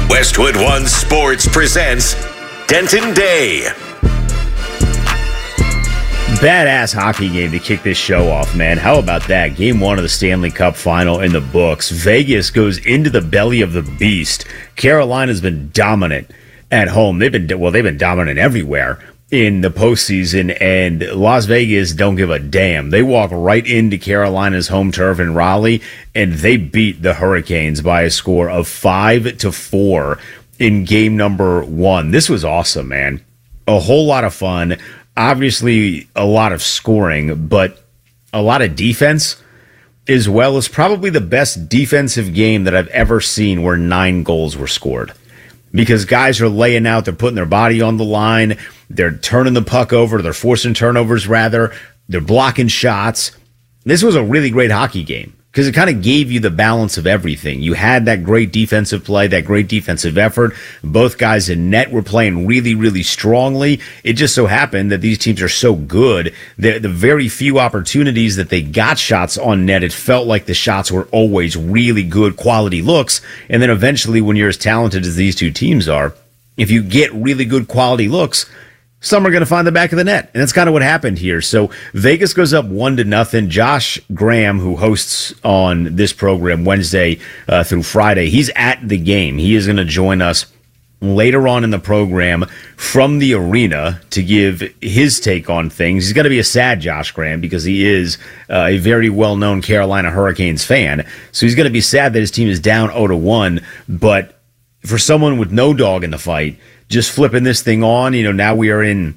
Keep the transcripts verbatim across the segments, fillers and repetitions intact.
Westwood One Sports presents Denton Day. Badass hockey game to kick this show off, man. How about that? Game one of the Stanley Cup final in the books. Vegas goes into the belly of the beast. Carolina's been dominant at home. They've been, well, they've been dominant everywhere in the postseason, and Las Vegas don't give a damn. They walk right into Carolina's home turf in Raleigh, and they beat the Hurricanes by a score of five to four in game number one. This was awesome, man. A whole lot of fun. Obviously, a lot of scoring, but a lot of defense, as well as probably the best defensive game that I've ever seen where nine goals were scored. Because guys are laying out, they're putting their body on the line, they're turning the puck over, they're forcing turnovers, rather, they're blocking shots. This was a really great hockey game because it kind of gave you the balance of everything. You had that great defensive play, that great defensive effort. Both guys in net were playing really, really strongly. It just so happened that these teams are so good that the very few opportunities that they got shots on net, it felt like the shots were always really good quality looks. And then eventually, when you're as talented as these two teams are, if you get really good quality looks, some are going to find the back of the net. And that's kind of what happened here. So Vegas goes up one to nothing. Josh Graham, who hosts on this program Wednesday uh, through Friday, he's at the game. He is going to join us later on in the program from the arena to give his take on things. He's going to be a sad Josh Graham because he is uh, a very well-known Carolina Hurricanes fan. So he's going to be sad that his team is down oh to one. But for someone with no dog in the fight, just flipping this thing on, you know, now we are in,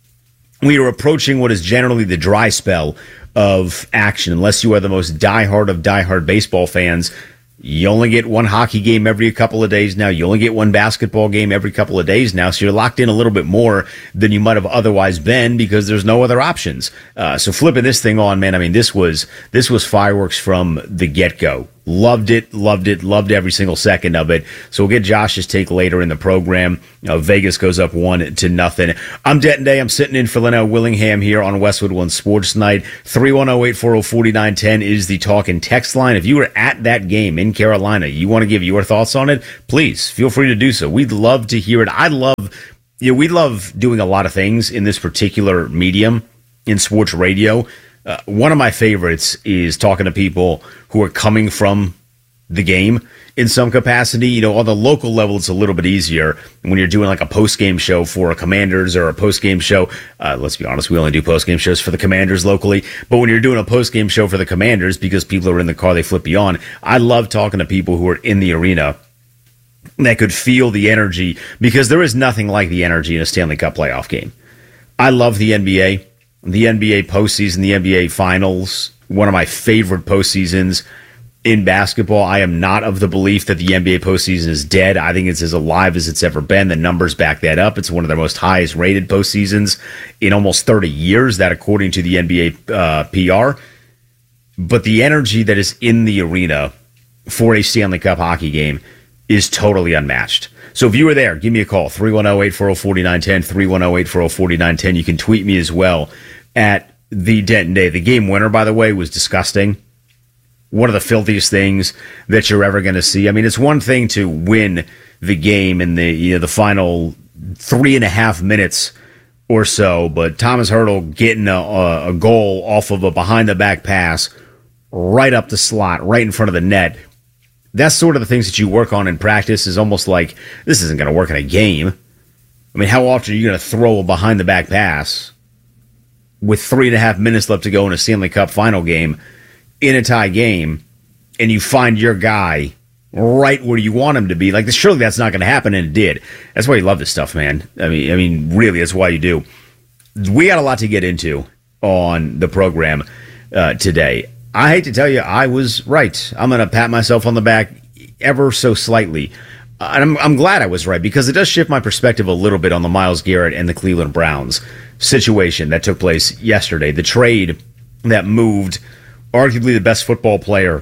we are approaching what is generally the dry spell of action. Unless you are the most diehard of diehard baseball fans, you only get one hockey game every couple of days now. You only get one basketball game every couple of days now. So you're locked in a little bit more than you might have otherwise been because there's no other options. Uh, so flipping this thing on, man, I mean, this was, this was fireworks from the get-go. Loved it, loved it, loved every single second of it. So we'll get Josh's take later in the program. Uh, Vegas goes up one to nothing. I'm Denton Day. I'm sitting in for Linnell Willingham here on Westwood One Sports Night. three one zero, eight four zero, four nine one zero is the talk and text line. If you were at that game in Carolina, you want to give your thoughts on it, please feel free to do so. We'd love to hear it. I love, you know, we love doing a lot of things in this particular medium in sports radio. Uh, one of my favorites is talking to people who are coming from the game in some capacity. You know, on the local level, it's a little bit easier when you're doing like a post-game show for a Commanders or a post-game show. Uh, let's be honest, we only do post-game shows for the Commanders locally. But when you're doing a post-game show for the Commanders, because people are in the car, they flip you on. I love talking to people who are in the arena that could feel the energy, because there is nothing like the energy in a Stanley Cup playoff game. I love the N B A. The N B A postseason, the N B A finals, one of my favorite postseasons in basketball. I am not of the belief that the N B A postseason is dead. I think it's as alive as it's ever been. The numbers back that up. It's one of the most highest rated postseasons in almost thirty years, that according to the N B A uh, P R. But the energy that is in the arena for a Stanley Cup hockey game is totally unmatched. So if you were there, give me a call, three one zero, eight four zero, four nine one zero, three one zero, eight four zero, four nine one zero. You can tweet me as well at the Denton Day. The game winner, by the way, was disgusting. One of the filthiest things that you're ever going to see. I mean, it's one thing to win the game in the, you know, the final three and a half minutes or so, but Thomas Hertl getting a, a goal off of a behind-the-back pass right up the slot, right in front of the net. That's sort of the things that you work on in practice. Is almost like, this isn't going to work in a game. I mean, how often are you going to throw a behind-the-back pass with three and a half minutes left to go in a Stanley Cup final game, in a tie game, and you find your guy right where you want him to be? Like, surely that's not going to happen, and it did. That's why you love this stuff, man. I mean, I mean, really, that's why you do. We got a lot to get into on the program uh, today. I hate to tell you, I was right. I'm going to pat myself on the back ever so slightly. Uh, and I'm, I'm glad I was right, because it does shift my perspective a little bit on the Myles Garrett and the Cleveland Browns situation that took place yesterday. The trade that moved arguably the best football player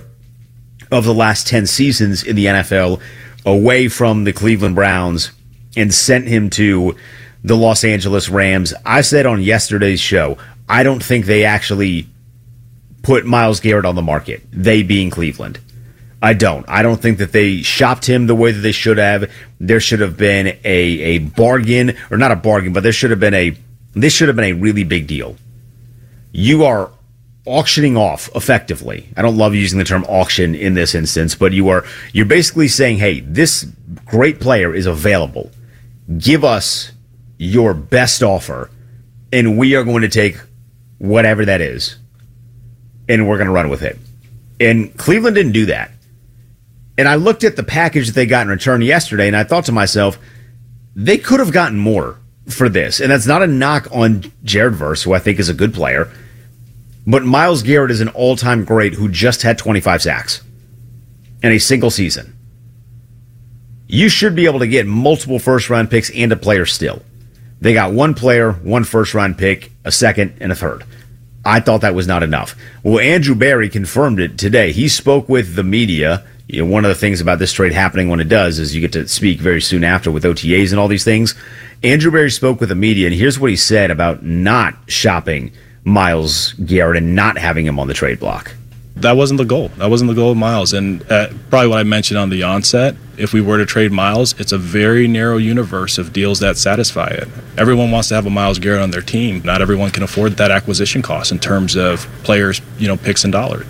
of the last ten seasons in the N F L away from the Cleveland Browns and sent him to the Los Angeles Rams. I said on yesterday's show, I don't think they actually put Myles Garrett on the market, they being Cleveland. I don't. I don't think that they shopped him the way that they should have. There should have been a, a bargain, or not a bargain, but there should have been a, this should have been a really big deal. You are auctioning off effectively. I don't love using the term auction in this instance, but you are, you're basically saying, hey, this great player is available. Give us your best offer, and we are going to take whatever that is, and we're going to run with it. And Cleveland didn't do that. And I looked at the package that they got in return yesterday, and I thought to myself, they could have gotten more for this. And that's not a knock on Jared Verse, who I think is a good player, but Myles Garrett is an all-time great who just had twenty-five sacks in a single season. You should be able to get multiple first-round picks and a player still. They got one player, one first-round pick, a second, and a third. I thought that was not enough. Well, Andrew Berry confirmed it today. He spoke with the media. You know, one of the things about this trade happening when it does is you get to speak very soon after with O T As and all these things. Andrew Berry spoke with the media, and here's what he said about not shopping Myles Garrett and not having him on the trade block. That wasn't the goal. That wasn't the goal of Myles. And uh, probably what I mentioned on the onset, if we were to trade Myles, it's a very narrow universe of deals that satisfy it. Everyone wants to have a Myles Garrett on their team. Not everyone can afford that acquisition cost in terms of players, you know, picks and dollars.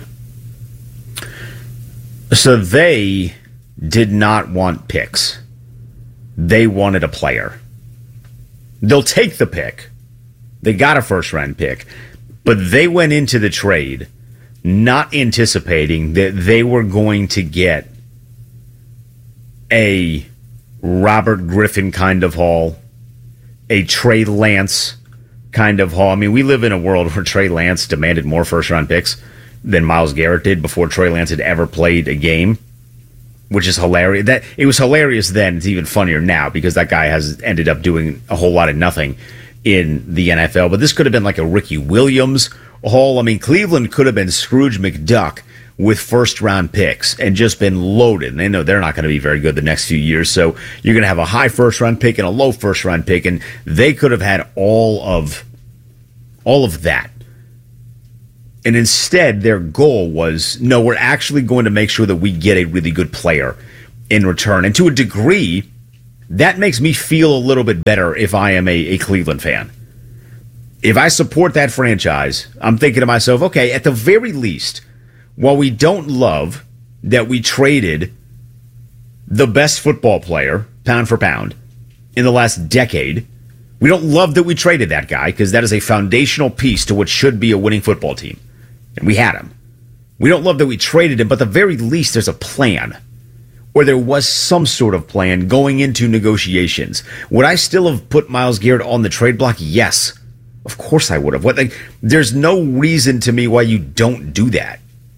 So they did not want picks. They wanted a player. They'll take the pick. They got a first-round pick. But they went into the trade not anticipating that they were going to get a Robert Griffin kind of haul, a Trey Lance kind of haul. I mean, we live in a world where Trey Lance demanded more first-round picks than Myles Garrett did before Trey Lance had ever played a game, which is hilarious. That it was hilarious then. It's even funnier now because that guy has ended up doing a whole lot of nothing in the N F L. But this could have been like a Ricky Williams haul. I mean, Cleveland could have been Scrooge McDuck with first-round picks and just been loaded. And they know they're not going to be very good the next few years, so you're going to have a high first-round pick and a low first-round pick, and they could have had all of all of that. And instead, their goal was, no, we're actually going to make sure that we get a really good player in return. And to a degree, that makes me feel a little bit better if I am a, a Cleveland fan. If I support that franchise, I'm thinking to myself, okay, at the very least, while we don't love that we traded the best football player, pound for pound, in the last decade, we don't love that we traded that guy because that is a foundational piece to what should be a winning football team. And we had him. We don't love that we traded him, but at the very least, there's a plan. Or there was some sort of plan going into negotiations. Would I still have put Myles Garrett on the trade block? Yes. Of course I would have. What? Like, there's no reason to me why you don't do that.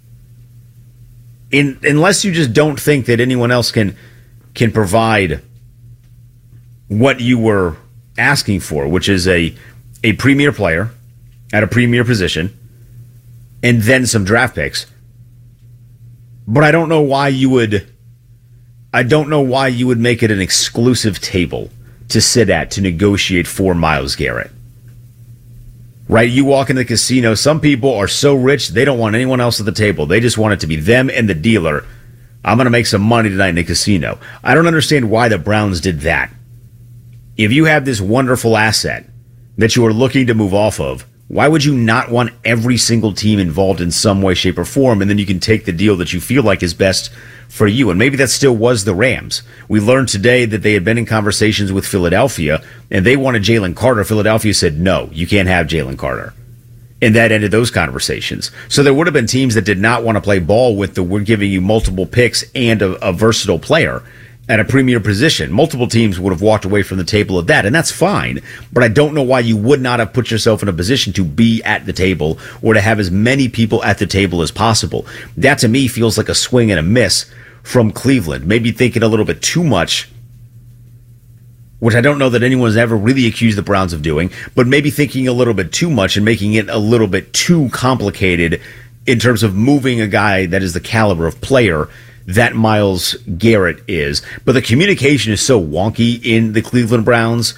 In, unless you just don't think that anyone else can can provide what you were asking for, which is a a premier player at a premier position, and then some draft picks. But I don't know why you would. I don't know why you would make it an exclusive table to sit at to negotiate for Myles Garrett. Right? You walk in the casino, some people are so rich, they don't want anyone else at the table. They just want it to be them and the dealer. I'm going to make some money tonight in the casino. I don't understand why the Browns did that. If you have this wonderful asset that you are looking to move off of, why would you not want every single team involved in some way, shape, or form, and then you can take the deal that you feel like is best for you? And maybe that still was the Rams. We learned today that they had been in conversations with Philadelphia, and they wanted Jalen Carter. Philadelphia said, no, you can't have Jalen Carter. And that ended those conversations. So there would have been teams that did not want to play ball with the we're giving you multiple picks and a, a versatile player at a premier position. Multiple teams would have walked away from the table at that, and that's fine. But I don't know why you would not have put yourself in a position to be at the table or to have as many people at the table as possible. That, to me, feels like a swing and a miss from Cleveland. Maybe thinking a little bit too much, which I don't know that anyone's ever really accused the Browns of doing, but maybe thinking a little bit too much and making it a little bit too complicated in terms of moving a guy that is the caliber of player that Myles Garrett is. But the communication is so wonky in the Cleveland Browns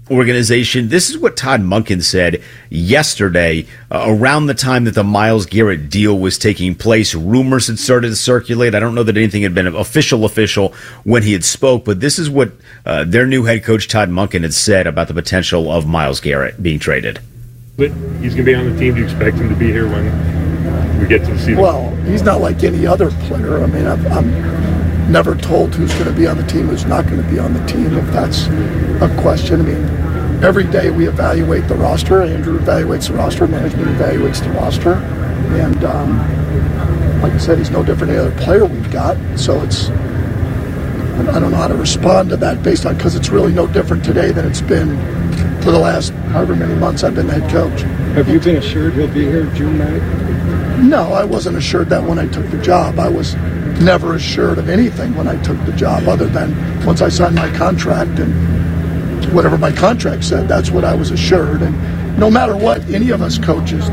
organization. This is what Todd Monken said yesterday uh, around the time that the Myles Garrett deal was taking place. Rumors had started to circulate. I don't know that anything had been official official when he had spoke, but this is what uh, their new head coach Todd Monken had said about the potential of Myles Garrett being traded. But he's going to be on the team. Do you expect him to be here when we get to the season? Well, he's not like any other player. I mean, I'm, I'm never told who's going to be on the team, who's not going to be on the team, if that's a question. I mean, every day we evaluate the roster. Andrew evaluates the roster. Management evaluates the roster. And um, like I said, he's no different than any other player we've got. So it's, I don't know how to respond to that based on, because it's really no different today than it's been for the last however many months I've been the head coach. Have you been assured he'll be here June ninth? No, I wasn't assured that when I took the job. I was never assured of anything when I took the job, other than once I signed my contract and whatever my contract said, that's what I was assured. And no matter what any of us coaches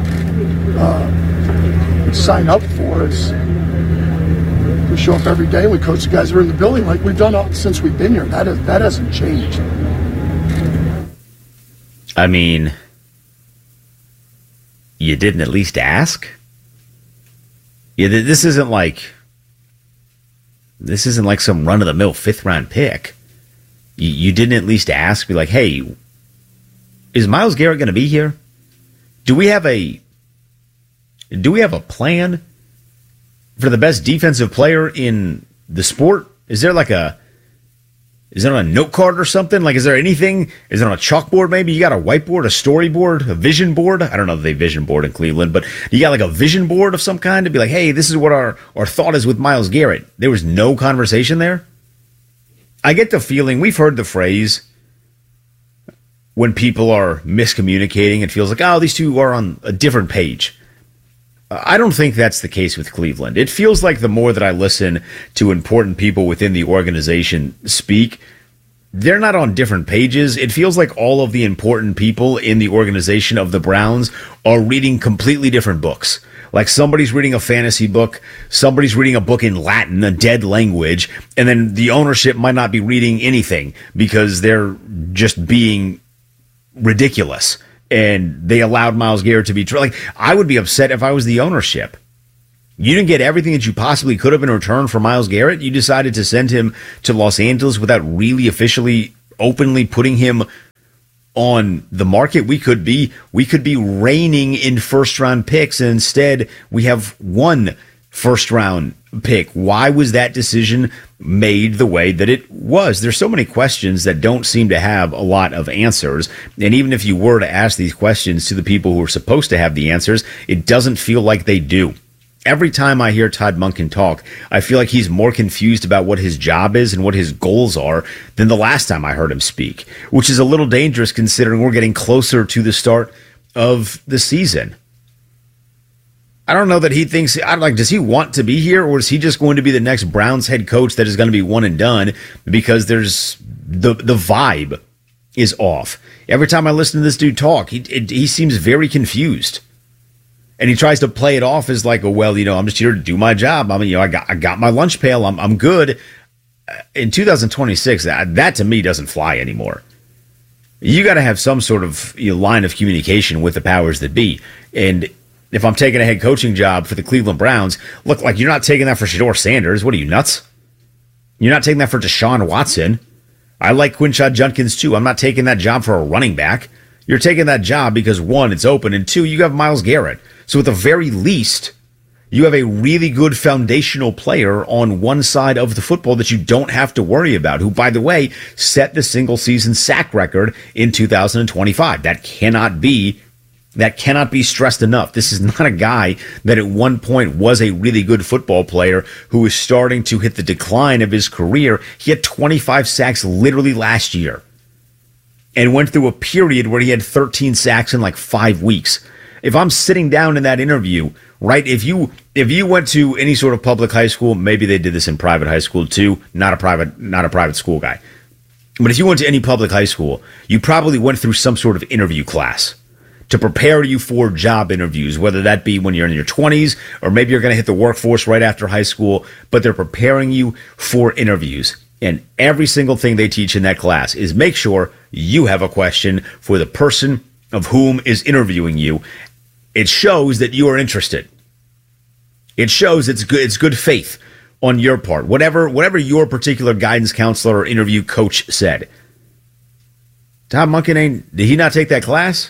uh, sign up for, is we show up every day and we coach the guys who are in the building like we've done all, since we've been here. That is, that hasn't changed. I mean, you didn't at least ask? Yeah, this isn't like this isn't like some run-of-the-mill fifth-round pick. You, you didn't at least ask, be like, hey, is Myles Garrett going to be here? Do we have a do we have a plan for the best defensive player in the sport? Is there like a Is it on a note card or something? Like, is there anything? Is it on a chalkboard maybe? You got a whiteboard, a storyboard, a vision board? I don't know if they vision board in Cleveland, but you got like a vision board of some kind to be like, hey, this is what our, our thought is with Myles Garrett. There was no conversation there? I get the feeling, we've heard the phrase, when people are miscommunicating, it feels like, oh, these two are on a different page. I don't think that's the case with Cleveland. It feels like the more that I listen to important people within the organization speak, they're not on different pages. It feels like all of the important people in the organization of the Browns are reading completely different books. Like somebody's reading a fantasy book, somebody's reading a book in Latin, a dead language, and then the ownership might not be reading anything because they're just being ridiculous. And they allowed Myles Garrett to be tra- like, I would be upset if I was the ownership. You didn't get everything that you possibly could have in return for Myles Garrett. You decided to send him to Los Angeles without really officially, openly putting him on the market. We could be, we could be reigning in first round picks, and instead we have one first round pick. Why was that decision made the way that it was? There's so many questions that don't seem to have a lot of answers. And even if you were to ask these questions to the people who are supposed to have the answers, it doesn't feel like they do. Every time I hear Todd Monken talk, I feel like he's more confused about what his job is and what his goals are than the last time I heard him speak, which is a little dangerous considering we're getting closer to the start of the season. I don't know that he thinks, I don't like, does he want to be here, or is he just going to be the next Browns head coach that is going to be one and done because there's the the vibe is off. Every time I listen to this dude talk, he it, he seems very confused. And he tries to play it off as like, oh, well, you know, I'm just here to do my job. I mean, you know, I got I got my lunch pail. I'm I'm good. In two thousand twenty-six, that, that to me doesn't fly anymore. You got to have some sort of, you know, line of communication with the powers that be. And if I'm taking a head coaching job for the Cleveland Browns, look, like, you're not taking that for Shedeur Sanders. What are you, nuts? You're not taking that for Deshaun Watson. I like Quinshad Judkins too. I'm not taking that job for a running back. You're taking that job because, one, it's open, and two, you have Myles Garrett. So at the very least, you have a really good foundational player on one side of the football that you don't have to worry about, who, by the way, set the single-season sack record in two thousand twenty-five. That cannot be That cannot be stressed enough. This is not a guy that at one point was a really good football player who is starting to hit the decline of his career. He had twenty-five sacks literally last year and went through a period where he had thirteen sacks in like five weeks. If I'm sitting down in that interview, right, if you if you went to any sort of public high school, maybe they did this in private high school too, not a private not a private school guy. But if you went to any public high school, you probably went through some sort of interview class to prepare you for job interviews, whether that be when you're in your twenties or maybe you're going to hit the workforce right after high school, but they're preparing you for interviews. And every single thing they teach in that class is make sure you have a question for the person of whom is interviewing you. It shows that you are interested. It shows it's good, it's good faith on your part. Whatever, whatever your particular guidance counselor or interview coach said. Todd Monken, ain't, did he not take that class?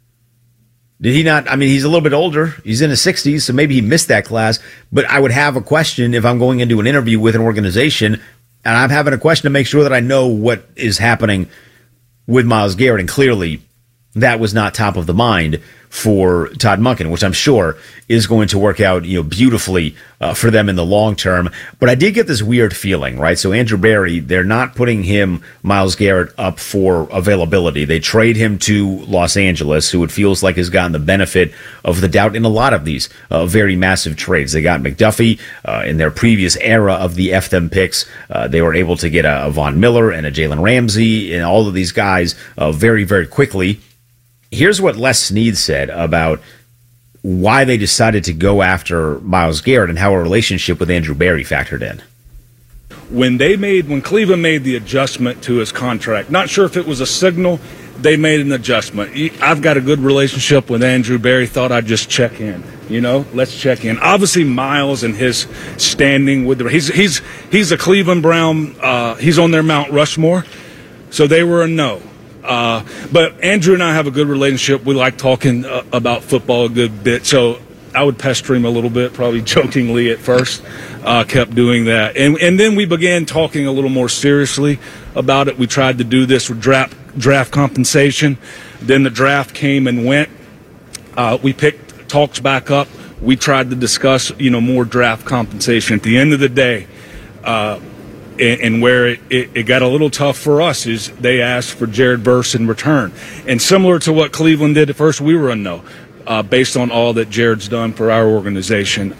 Did he not? I mean, he's a little bit older. He's in his sixties, so maybe he missed that class. But I would have a question if I'm going into an interview with an organization, and I'm having a question to make sure that I know what is happening with Myles Garrett. And clearly, that was not top of the mind for Todd Monken, which I'm sure is going to work out, you know, beautifully uh, for them in the long term. But I did get this weird feeling, right? So Andrew Berry, they're not putting him, Myles Garrett, up for availability. They trade him to Los Angeles, who it feels like has gotten the benefit of the doubt in a lot of these uh, very massive trades. They got McDuffie uh, in their previous era of the F them picks. Uh, they were able to get a, a Von Miller and a Jalen Ramsey and all of these guys uh, very, very quickly. Here's what Les Snead said about why they decided to go after Myles Garrett and how a relationship with Andrew Berry factored in. When they made, when Cleveland made the adjustment to his contract, not sure if it was a signal, they made an adjustment. I've got a good relationship with Andrew Berry, thought I'd just check in. You know, let's check in. Obviously, Myles and his standing with the, he's, he's, he's a Cleveland Brown, uh, he's on their Mount Rushmore, so they were a no. Uh, but Andrew and I have a good relationship. We like talking uh, about football a good bit. So I would pester him a little bit, probably jokingly at first, uh, kept doing that. And, and then we began talking a little more seriously about it. We tried to do this with draft, draft compensation. Then the draft came and went. Uh, we picked talks back up. We tried to discuss, you know, more draft compensation. At the end of the day, uh, And, and where it, it, it got a little tough for us is they asked for Jared Verse in return. And similar to what Cleveland did at first, we were a no, uh, based on all that Jared's done for our organization.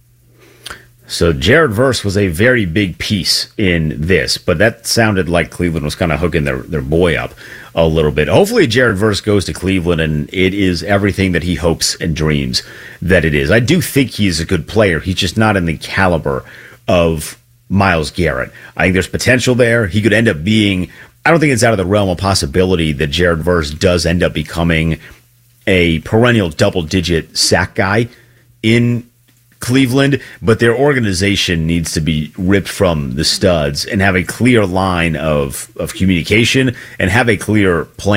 So Jared Verse was a very big piece in this, but that sounded like Cleveland was kind of hooking their, their boy up a little bit. Hopefully Jared Verse goes to Cleveland and it is everything that he hopes and dreams that it is. I do think he's a good player. He's just not in the caliber of Myles Garrett. I think there's potential there. He could end up being, I don't think it's out of the realm of possibility that Jared Verse does end up becoming a perennial double-digit sack guy in Cleveland, but their organization needs to be ripped from the studs and have a clear line of, of communication and have a clear plan